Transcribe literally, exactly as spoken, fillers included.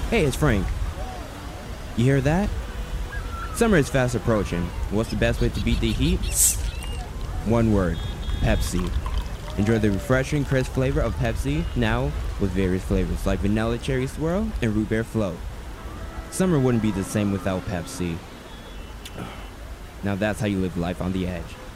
Hey, it's Frank. You hear that? Summer is fast approaching. What's the best way to beat the heat? One word, Pepsi. Enjoy the refreshing, crisp flavor of Pepsi now with various flavors like vanilla cherry swirl and root beer float. Summer wouldn't be the same without Pepsi. Now that's how you live life on the edge.